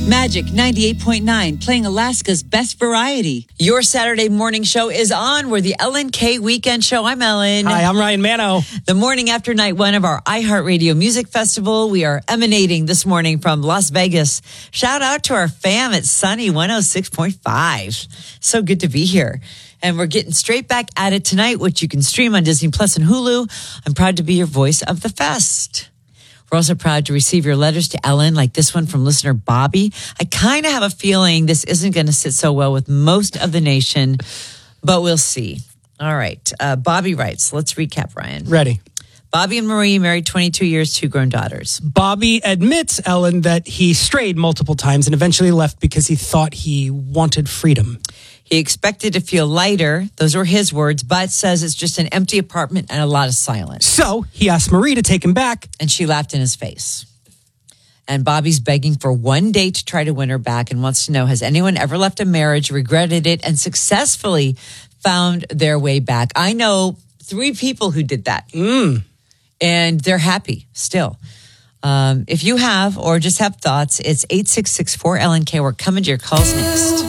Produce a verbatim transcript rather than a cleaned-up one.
Magic ninety-eight point nine, playing Alaska's best variety. Your Saturday morning show is on. We're the Ellen K Weekend Show. I'm Ellen. Hi, I'm Ryan Mano. The morning after night one of our iHeartRadio Music Festival. We are emanating this morning from Las Vegas. Shout out to our fam at Sunny one oh six point five. So good to be here. And we're getting straight back at it tonight, which you can stream on Disney Plus and Hulu. I'm proud to be your voice of the fest. We're also proud to receive your letters to Ellen, like this one from listener Bobby. I kind of have a feeling this isn't going to sit so well with most of the nation, but we'll see. All right. Uh, Bobby writes, let's recap, Ryan. Ready. Bobby and Marie married twenty-two years, two grown daughters. Bobby admits, Ellen, that he strayed multiple times and eventually left because he thought he wanted freedom. He expected to feel lighter. Those were his words, but says it's just an empty apartment and a lot of silence. So he asked Marie to take him back. And she laughed in his face. And Bobby's begging for one day to try to win her back and wants to know, has anyone ever left a marriage, regretted it, and successfully found their way back? I know three people who did that. Mm. And they're happy still. Um, if you have or just have thoughts, it's eight six six four L N K. We're coming to your calls next.